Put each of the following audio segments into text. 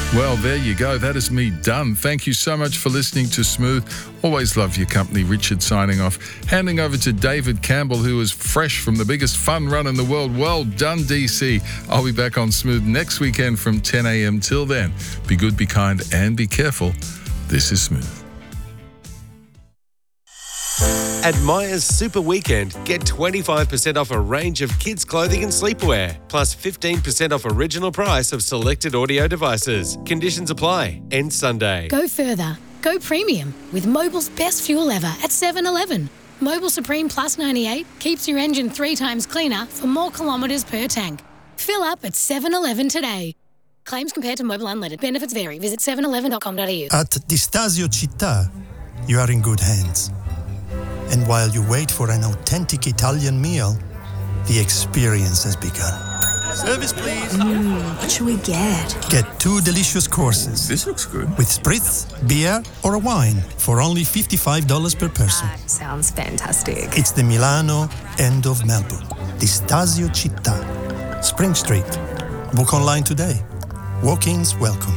Well, there you go. That is me done. Thank you so much for listening to Smooth. Always love your company. Richard signing off. Handing over to David Campbell, who is fresh from the biggest fun run in the world. Well done, DC. I'll be back on Smooth next weekend from 10 a.m. Till then, be good, be kind, and be careful. This is Smooth. At Myers Super Weekend, get 25% off a range of kids' clothing and sleepwear, plus 15% off original price of selected audio devices. Conditions apply. End Sunday. Go further. Go premium with Mobil's best fuel ever at 7-Eleven. Mobil Supreme Plus 98 keeps your engine 3 times cleaner for more kilometres per tank. Fill up at 7-Eleven today. Claims compared to Mobil Unleaded. Benefits vary. Visit 7eleven.com.au. At Distasio Città, you are in good hands. And while you wait for an authentic Italian meal, the experience has begun. Service, please. What should we get? Get 2 delicious courses. This looks good. With spritz, beer, or a wine for only $55 per person. That sounds fantastic. It's the Milano end of Melbourne. Distasio Città. Spring Street. Book online today. Walk-ins welcome.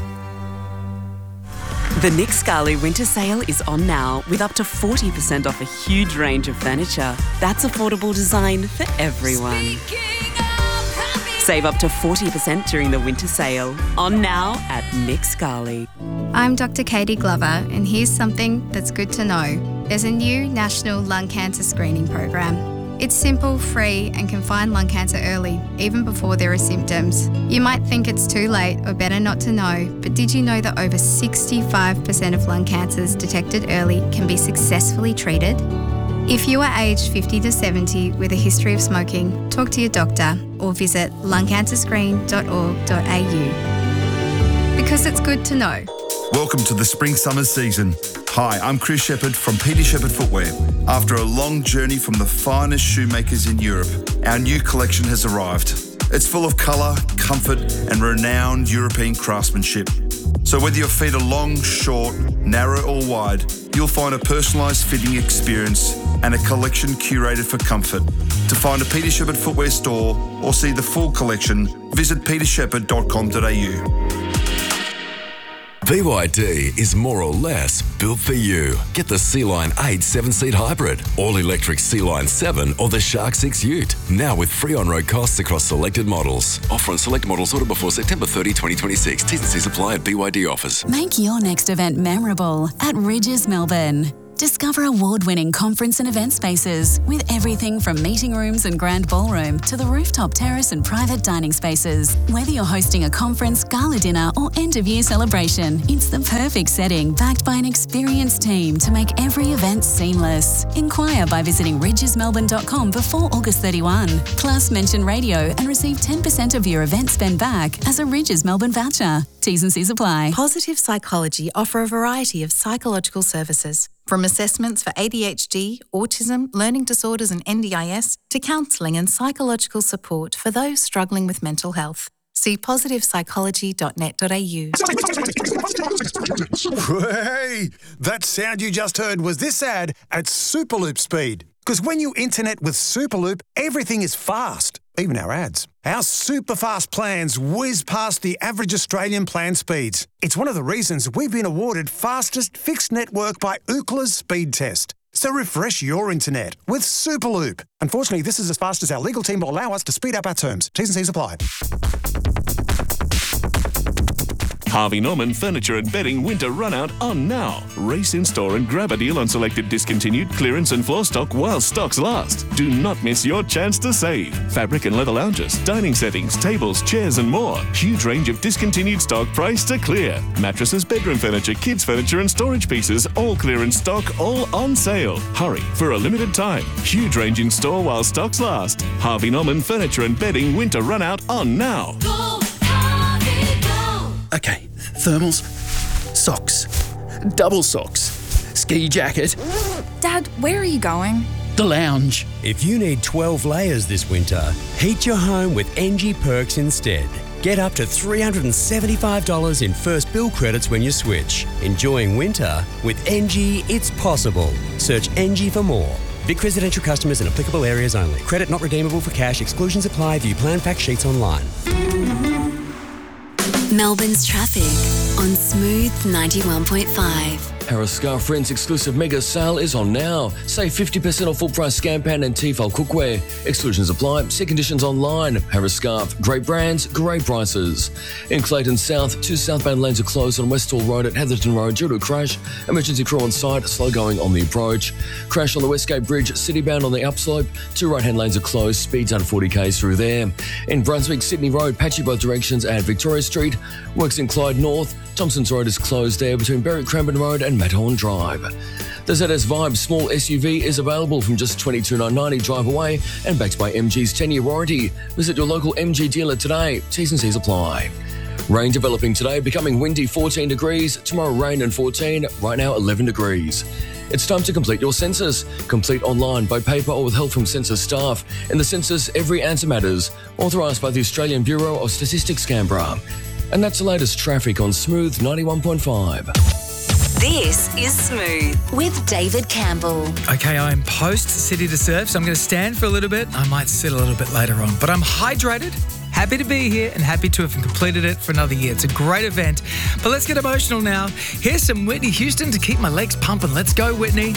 The Nick Scali Winter Sale is on now with up to 40% off a huge range of furniture. That's affordable design for everyone. Save up to 40% during the winter sale. On now at Nick Scali. I'm Dr. Katie Glover, and here's something that's good to know. There's a new national lung cancer screening program. It's simple, free, and can find lung cancer early, even before there are symptoms. You might think it's too late or better not to know, but did you know that over 65% of lung cancers detected early can be successfully treated? If you are aged 50 to 70 with a history of smoking, talk to your doctor or visit lungcancerscreen.org.au. Because it's good to know. Welcome to the spring-summer season. Hi, I'm Chris Shepherd from Peter Shepherd Footwear. After a long journey from the finest shoemakers in Europe, our new collection has arrived. It's full of colour, comfort and renowned European craftsmanship. So whether your feet are long, short, narrow or wide, you'll find a personalised fitting experience and a collection curated for comfort. To find a Peter Shepherd Footwear store or see the full collection, visit petershepherd.com.au. BYD is more or less built for you. Get the Sea-Line 8 7-seat hybrid, all-electric Sea-Line 7 or the Shark 6 Ute. Now with free on-road costs across selected models. Offer on select models ordered before September 30, 2026. T's and C's apply at BYD offers. Make your next event memorable at Ridges Melbourne. Discover award-winning conference and event spaces with everything from meeting rooms and grand ballroom to the rooftop terrace and private dining spaces. Whether you're hosting a conference, gala dinner or end-of-year celebration, it's the perfect setting backed by an experienced team to make every event seamless. Inquire by visiting ridgesmelbourne.com before August 31. Plus, mention radio and receive 10% of your event spend back as a Ridges Melbourne voucher. T's and C's apply. Positive Psychology offer a variety of psychological services, from assessments for ADHD, autism, learning disorders and NDIS, to counselling and psychological support for those struggling with mental health. See positivepsychology.net.au. Hey, that sound you just heard was this ad at Superloop speed. Because when you internet with Superloop, everything is fast, even our ads. Our super fast plans whiz past the average Australian plan speeds. It's one of the reasons we've been awarded fastest fixed network by Ookla's speed test. So refresh your internet with Superloop. Unfortunately, this is as fast as our legal team will allow us to speed up our terms. T's and C's apply. Harvey Norman Furniture and Bedding Winter Runout on now. Race in store and grab a deal on selected discontinued clearance and floor stock while stocks last. Do not miss your chance to save. Fabric and leather lounges, dining settings, tables, chairs and more. Huge range of discontinued stock priced to clear. Mattresses, bedroom furniture, kids furniture and storage pieces, all clearance stock, all on sale. Hurry, for a limited time. Huge range in store while stocks last. Harvey Norman Furniture and Bedding Winter Runout on now. Okay, thermals, socks, double socks, ski jacket. Dad, where are you going? The lounge. If you need 12 layers this winter, heat your home with NG Perks instead. Get up to $375 in first bill credits when you switch. Enjoying winter with NG, it's possible. Search NG for more. Vic residential customers in applicable areas only. Credit not redeemable for cash. Exclusions apply. View plan fact sheets online. Melbourne's traffic. on Smooth 91.5. Harris Scarf Friends exclusive mega sale is on now. Save 50% off full price Scampan and Tefal cookware. Exclusions apply. See conditions online. Harris Scarf. Great brands, great prices. In Clayton South, 2 southbound lanes are closed on Westall Road at Heatherton Road due to a crash. Emergency crew on site, slow going on the approach. Crash on the Westgate Bridge, citybound on the upslope. 2 right-hand lanes are closed, speeds under 40 k's through there. In Brunswick, Sydney Road, patchy both directions at Victoria Street. Works in Clyde North. Thompson's Road is closed there between Berwick Cranbourne Road and Matthorn Drive. The ZS Vibe small SUV is available from just $22,990 drive away and backed by MG's 10-year warranty. Visit your local MG dealer today. T's and C's apply. Rain developing today, becoming windy 14 degrees. Tomorrow rain and 14, right now 11 degrees. It's time to complete your census. Complete online, by paper or with help from census staff. In the census, every answer matters. Authorised by the Australian Bureau of Statistics, Canberra. And that's the latest traffic on Smooth 91.5. This is Smooth with David Campbell. Okay, I'm post City to Surf, so I'm going to stand for a little bit. I might sit a little bit later on, but I'm hydrated, happy to be here, and happy to have completed it for another year. It's a great event, but let's get emotional now. Here's some Whitney Houston to keep my legs pumping. Let's go, Whitney.